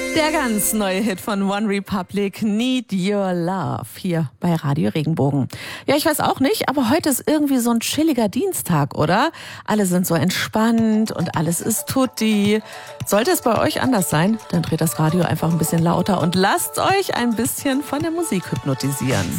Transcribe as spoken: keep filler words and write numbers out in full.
Der ganz neue Hit von One Republic, Need Your Love, hier bei Radio Regenbogen. Ja, ich weiß auch nicht, aber heute ist irgendwie so ein chilliger Dienstag, oder? Alle sind so entspannt und alles ist tutti. Sollte es bei euch anders sein, dann dreht das Radio einfach ein bisschen lauter und lasst euch ein bisschen von der Musik hypnotisieren.